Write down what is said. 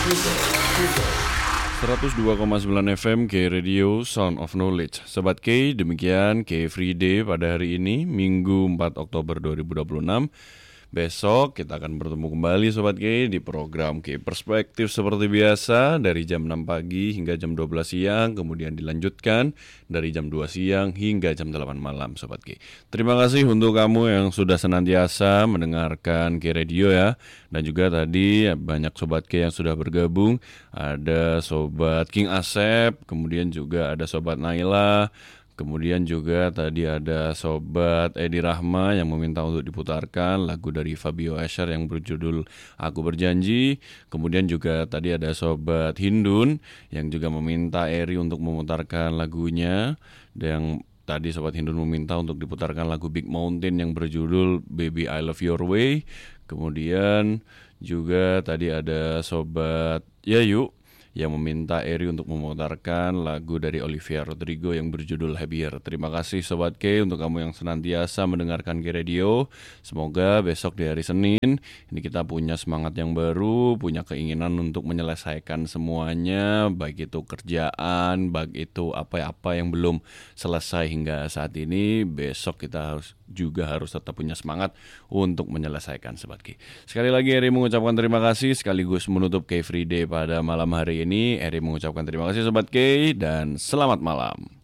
102,9 FM K Radio Sound of Knowledge. Sobat K, demikian K Free Day pada hari ini, Minggu 4 Oktober 2026. Besok kita akan bertemu kembali Sobat K di program K Perspektif seperti biasa dari jam 6 pagi hingga jam 12 siang, kemudian dilanjutkan dari jam 2 siang hingga jam 8 malam Sobat K. Terima kasih untuk kamu yang sudah senantiasa mendengarkan K Radio ya. Dan juga tadi banyak Sobat K yang sudah bergabung. Ada Sobat King Asep, kemudian juga ada Sobat Naila. Kemudian juga tadi ada Sobat Edi Rahma yang meminta untuk diputarkan lagu dari Fabio Escher yang berjudul Aku Berjanji. Kemudian juga tadi ada Sobat Hindun yang juga meminta Eri untuk memutarkan lagunya. Dan tadi Sobat Hindun meminta untuk diputarkan lagu Big Mountain yang berjudul Baby I Love Your Way. Kemudian juga tadi ada Sobat Yayu yang meminta Eri untuk memutarkan lagu dari Olivia Rodrigo yang berjudul Happier. Terima kasih Sobat K untuk kamu yang senantiasa mendengarkan K Radio. Semoga besok di hari Senin ini kita punya semangat yang baru, punya keinginan untuk menyelesaikan semuanya, baik itu kerjaan, baik itu apa-apa yang belum selesai hingga saat ini. Besok kita harus tetap punya semangat untuk menyelesaikan Sobat K. Sekali lagi Eri mengucapkan terima kasih sekaligus menutup K Free Day pada malam hari ini. Eri mengucapkan terima kasih Sobat K dan selamat malam.